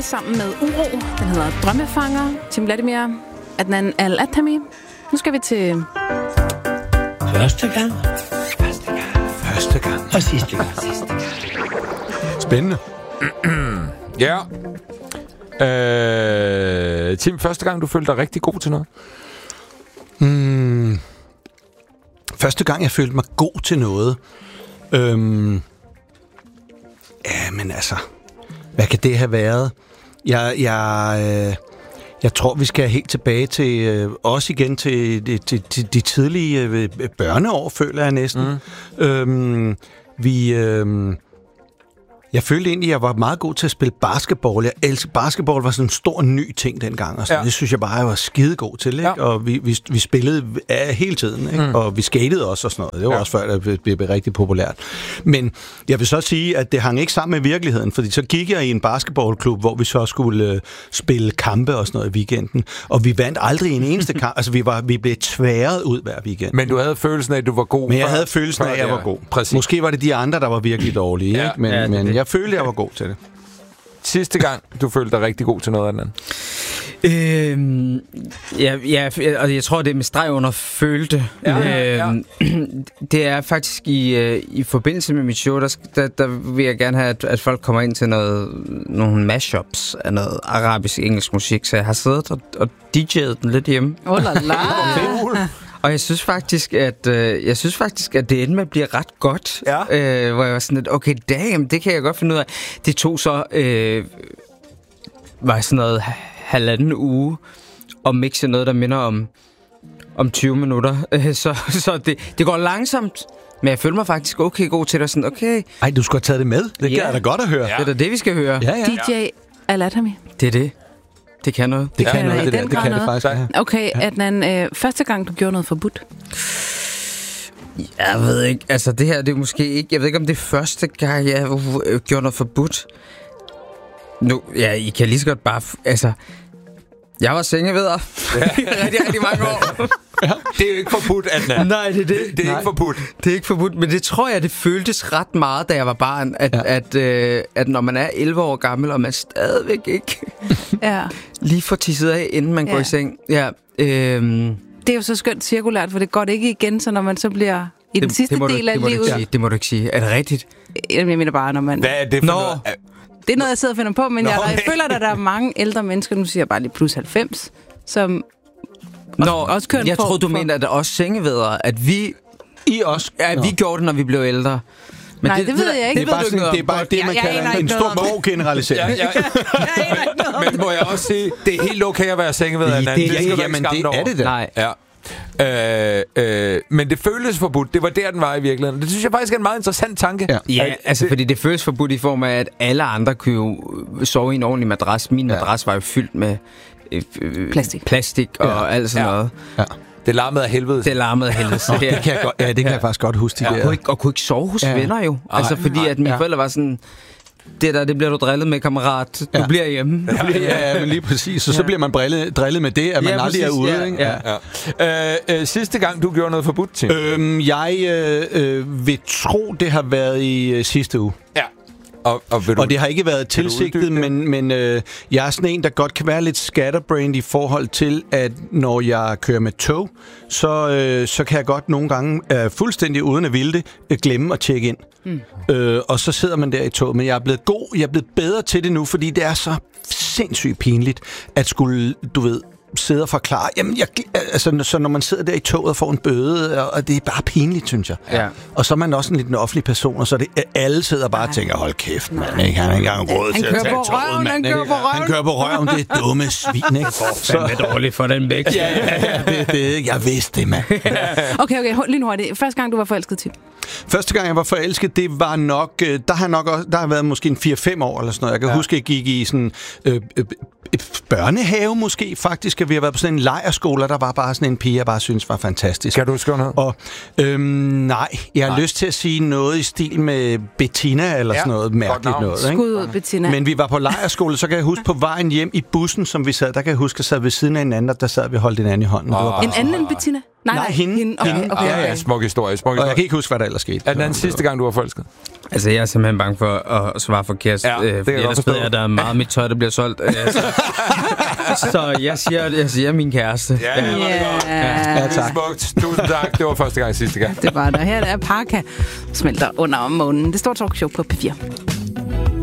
sammen med Uro. Den hedder Drømmefanger. Tim Vladimir, Adnan Al-Attami. Nu skal vi til... Første gang. Og sidste gang. Spændende. Ja. Tim, første gang, du følte dig rigtig god til noget? Første gang, jeg følte mig god til noget. Ja, men altså... Hvad kan det have været? Jeg tror, vi skal helt tilbage til også igen til de tidlige børneår, føler jeg næsten. Jeg følte egentlig, at jeg var meget god til at spille basketball. Jeg elsker basketball, var sådan en stor ny ting dengang. Og det synes jeg bare, jeg var skidegod til. Ikke? Ja. Og vi spillede hele tiden. Ikke? Og vi skatede også og sådan noget. Det var også før, det blev rigtig populært. Men jeg vil så sige, at det hang ikke sammen med virkeligheden. Fordi så gik jeg i en basketballklub, hvor vi så skulle spille kampe og sådan noget i weekenden. Og vi vandt aldrig en eneste kamp. Altså, vi blev tværet ud hver weekend. Men du havde følelsen af, at du var god? Men jeg havde følelsen af, at jeg var god. Præcis. Måske var det de andre, der var virkelig dårlige. Ikke? Men jeg følte, jeg var god til det. Sidste gang, du følte dig rigtig god til noget andet? Jeg tror, det er med streg under følte. Det er faktisk i forbindelse med mit show, der vil jeg gerne have, at folk kommer ind til nogle mashups af noget arabisk-engelsk musik, så jeg har siddet og DJ'et den lidt hjemme. Oh la la! Og jeg synes faktisk, at det endte med at blive ret godt. Ja. Hvor jeg var sådan lidt, okay, damn, det kan jeg godt finde ud af. Det tog så var sådan noget 1,5 uge at mixe noget, der minder om 20 minutter. Så det går langsomt. Men jeg føler mig faktisk okay god til det. Sådan, okay. Ej, du skulle have taget det med. Det kan jeg da godt at høre. Ja. Det er da det, vi skal høre. Ja. DJ Al-Attami. Det er det. Det kan noget. Det kan noget, det der. Det kan det faktisk. Ja. Okay, Adnan, første gang, du gjorde noget forbudt? Jeg ved ikke. Altså, det her, det er måske ikke... Jeg ved ikke, om det er første gang, jeg gjorde noget forbudt. Nu, ja, I kan lige så godt bare... Altså, jeg var sengeveder rigtig mange år. Ja. Det er jo ikke forbudt, Adnan. Nej, det er det. Det er ikke forbudt. Det er ikke forbudt, men det tror jeg, det føltes ret meget, da jeg var barn, at når man er 11 år gammel, og man stadigvæk ikke lige får tisset af, inden man går i seng. Ja, det er jo så skønt cirkulært, for det går det ikke igen, så når man så bliver i den sidste del af livet. Det må du ikke sige. Er det rigtigt? Jeg mener bare, når man... Hvad er det for noget? Det er noget, jeg sidder og finder på, men jeg føler, at der er mange ældre mennesker, nu siger jeg bare lige plus 90, som også kører jeg tror, du mener, at der også sengevedere, at vi... I også? Ja, vi gjorde det, når vi blev ældre. Men nej, det ved jeg ikke. Det er bare det, man kalder en stor grov generalisering. Men må jeg også sige, det er helt okay at være sengeveder. Jamen, det er det da. Nej. Ja. Men det føles forbudt. Det var der, den var i virkeligheden. Det synes jeg faktisk er en meget interessant tanke. Ja, altså fordi det føles forbudt i form af, at alle andre kunne jo sove i en ordentlig madras. Min madras var jo fyldt med plastik og alt sådan noget. Ja. Det larmede af helvede. Det larmede af helvede. Det kan jeg faktisk godt huske. Og kunne ikke sove hos venner jo. Altså fordi at mine forældre var sådan... Det bliver du drillet med, kammerat. Du bliver hjemme. Ja, men lige præcis. Så bliver man drillet med det, at man aldrig er ude. Sidste gang, du gjorde noget forbudt til? Jeg vil tro, det har været i sidste uge. Ja. Og det har ikke været tilsigtet, men jeg er sådan en, der godt kan være lidt scatterbrained i forhold til, at når jeg kører med tog, så kan jeg godt nogle gange fuldstændig uden at ville det, glemme at tjekke ind. Og så sidder man der i toget. Men jeg er blevet bedre til det nu, fordi det er så sindssygt pinligt, at skulle, du ved, sidde og forklare. Jamen, så når man sidder der i toget og får en bøde, og det er bare pinligt, synes jeg. Ja. Og så er man også en lidt en offentlig person, og så er det, alle sidder bare og tænker, hold kæft, mand, ikke? Han har ikke engang råd til at tage toget, mand. Han kører på røven, det er dumme svin, ikke? Så er det dårligt for den vægt. Jeg vidste det, mand. Okay, lige nu er det første gang, du var forelsket til. Første gang, jeg var forelsket, det var nok... Der har været måske en 4-5 år eller sådan noget. Jeg kan huske, jeg gik i sådan... børnehave måske faktisk, at vi har været på sådan en lejrskole, der var bare sådan en pige, jeg bare synes var fantastisk. Kan du huske noget? Og nej, jeg har lyst til at sige noget i stil med Bettina eller sådan noget mærkeligt noget. Skud Bettina. Men vi var på lejrskole, så kan jeg huske på vejen hjem i bussen, som vi sad, der kan jeg huske, at jeg sad ved siden af en anden, der sad vi holdt en anden i hånden. En anden end Bettina? Nej, hende. Okay. Ja, smuk historie. Og jeg kan ikke huske, hvad der ellers skete. Er den sidste gang, du var forelsket? Altså, jeg er simpelthen bange for at svare forkert. Ja, det fordi ellers ved jeg, at der er meget mit tøj, der bliver solgt. Så jeg siger min kæreste. Ja, tak. Smukt. Tusind tak. Det var første gang sidste gang. Det var der. Her er Parka smelter under månen. Det står talkshow på P4.